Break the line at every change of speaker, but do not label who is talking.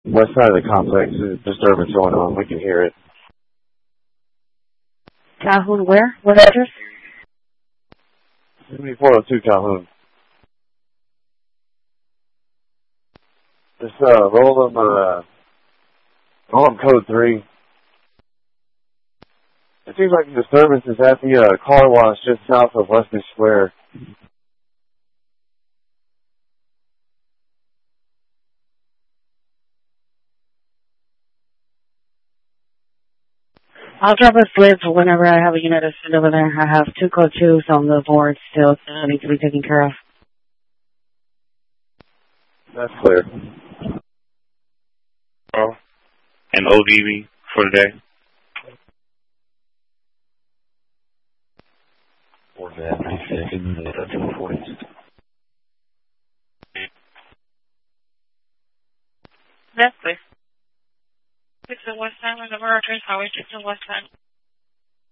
west side of the complex. There's disturbance going on. We can hear it.
Calhoun where? What address?
7402 Calhoun. Just roll them code 3. It seems like the disturbance is at the car wash just south of Wesley Square.
I'll drop a slip whenever I have a unit to send over there. I have 2 code 2s on the board still that need to be taken care of.
That's clear.
Oh, and ODB for the day.
For that, 96, 40.
That's clear. 6 at West Side, River Address, Highway 6 at West Side.